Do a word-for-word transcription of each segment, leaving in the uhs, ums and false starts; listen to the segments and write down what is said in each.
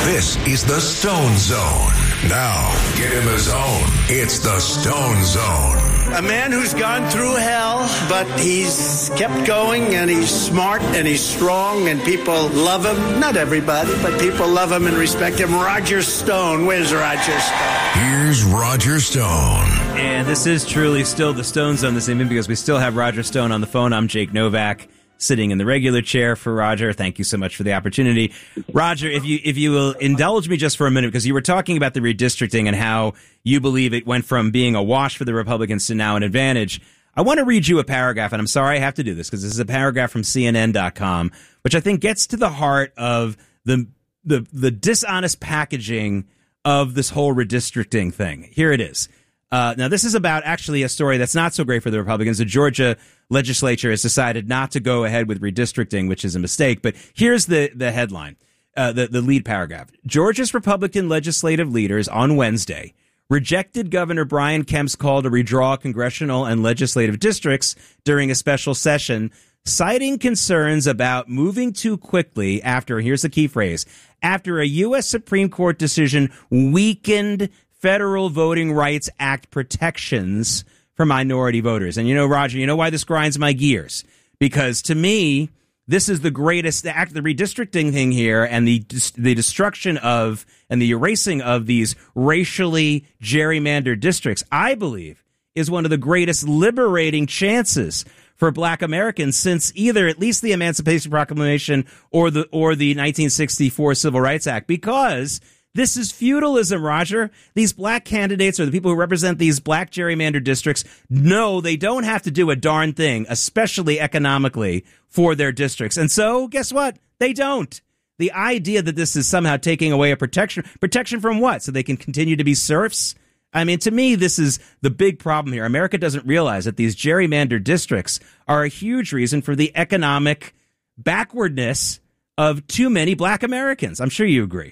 This is the Stone Zone. Now, get in the zone. It's the Stone Zone. A man who's gone through hell, but he's kept going, and he's smart, and he's strong, and people love him. Not everybody, but people love him and respect him. Roger Stone. Where's Roger Stone? Here's Roger Stone. And this is truly still the Stone Zone this evening because we still have Roger Stone on the phone. I'm Jake Novak, sitting in the regular chair for Roger. Thank you so much for the opportunity. Roger, if you if you will indulge me just for a minute, because you were talking about the redistricting and how you believe it went from being a wash for the Republicans to now an advantage. I want to read you a paragraph, and I'm sorry I have to do this because this is a paragraph from C N N dot com, which I think gets to the heart of the the the dishonest packaging of this whole redistricting thing. Here it is. Uh, now, this is about actually a story that's not so great for the Republicans. The Georgia legislature has decided not to go ahead with redistricting, which is a mistake. But here's the, the headline, uh, the, the lead paragraph. Georgia's Republican legislative leaders on Wednesday rejected Governor Brian Kemp's call to redraw congressional and legislative districts during a special session, citing concerns about moving too quickly after, here's the key phrase, after a U S Supreme Court decision weakened Federal Voting Rights Act protections for minority voters. And you know, Roger, you know why this grinds my gears? Because to me, this is the greatest act, the redistricting thing here, and the the destruction of and the erasing of these racially gerrymandered districts, I believe, is one of the greatest liberating chances for Black Americans since either at least the Emancipation Proclamation or the or the nineteen sixty-four Civil Rights Act, because this is feudalism, Roger. These black candidates or the people who represent these black gerrymandered districts know they don't have to do a darn thing, especially economically, for their districts. And so, guess what? They don't. The idea that this is somehow taking away a protection, protection from what? So they can continue to be serfs? I mean, to me, this is the big problem here. America doesn't realize that these gerrymandered districts are a huge reason for the economic backwardness of too many black Americans. I'm sure you agree.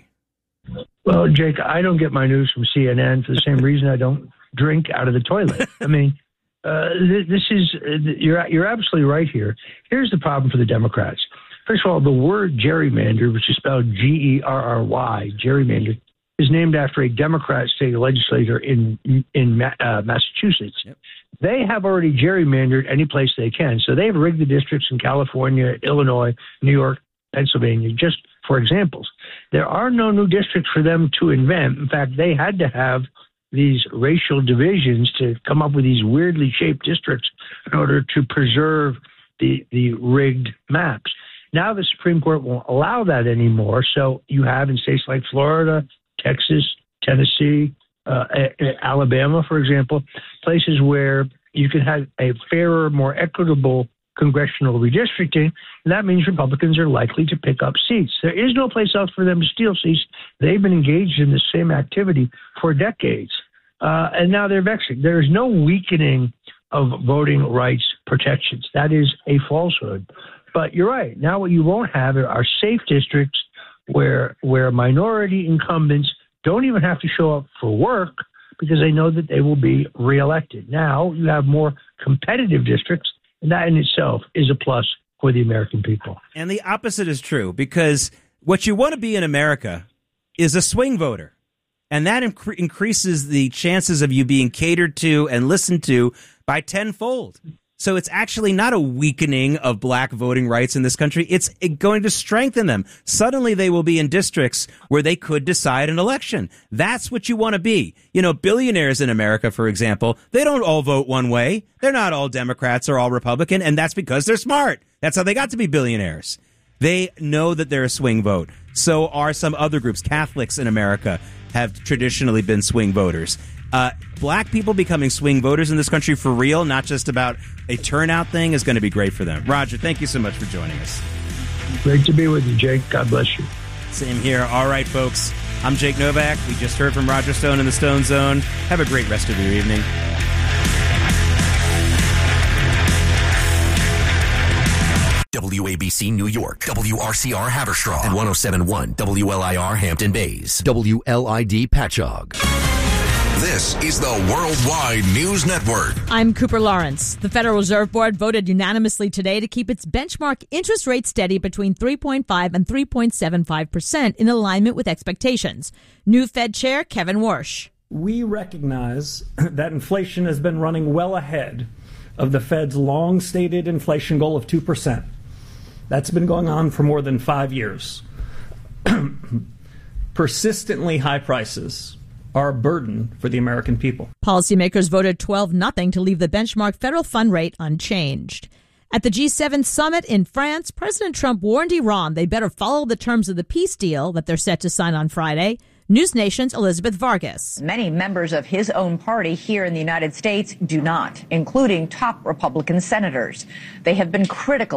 Well, Jake, I don't get my news from C N N for the same reason I don't drink out of the toilet. I mean, uh, this is you're you're absolutely right here. Here's the problem for the Democrats. First of all, the word gerrymander, which is spelled G E R R Y, gerrymander, is named after a Democrat state legislator in in uh, Massachusetts. Yep. They have already gerrymandered any place they can. So they've rigged the districts in California, Illinois, New York, Pennsylvania, just for examples. There are no new districts for them to invent. In fact, they had to have these racial divisions to come up with these weirdly shaped districts in order to preserve the, the rigged maps. Now the Supreme Court won't allow that anymore. So you have in states like Florida, Texas, Tennessee, uh, Alabama, for example, places where you can have a fairer, more equitable congressional redistricting, and that means Republicans are likely to pick up seats. There is no place else for them to steal seats. They've been engaged in the same activity for decades, uh, and now they're vexing. There is no weakening of voting rights protections. That is a falsehood. But you're right. Now what you won't have are safe districts where where minority incumbents don't even have to show up for work because they know that they will be reelected. Now you have more competitive districts, and that in itself is a plus for the American people. And the opposite is true, because what you want to be in America is a swing voter. And that inc- increases the chances of you being catered to and listened to by tenfold. So it's actually not a weakening of black voting rights in this country. It's going to strengthen them. Suddenly they will be in districts where they could decide an election. That's what you want to be. You know, billionaires in America, for example, they don't all vote one way. They're not all Democrats or all Republican, and that's because they're smart. That's how they got to be billionaires. They know that they're a swing vote. So are some other groups. Catholics in America have traditionally been swing voters. Uh, black people becoming swing voters in this country for real, not just about a turnout thing, is going to be great for them. Roger, thank you so much for joining us. Great to be with you, Jake. God bless you. Same here. All right, folks. I'm Jake Novak. We just heard from Roger Stone in the Stone Zone. Have a great rest of your evening. W A B C New York, W R C R Haverstraw, and one oh seven point one W L I R Hampton Bays, W L I D Patchogue. This is the Worldwide News Network. I'm Cooper Lawrence. The Federal Reserve Board voted unanimously today to keep its benchmark interest rate steady between three point five and three point seven five percent in alignment with expectations. New Fed Chair Kevin Warsh. We recognize that inflation has been running well ahead of the Fed's long-stated inflation goal of two percent. That's been going on for more than five years. Persistently high prices are a burden for the American people. Policymakers voted twelve nothing to leave the benchmark federal fund rate unchanged. At the G seven summit in France, President Trump warned Iran they better follow the terms of the peace deal that they're set to sign on Friday. News Nation's Elizabeth Vargas. Many members of his own party here in the United States do not, including top Republican senators. They have been critical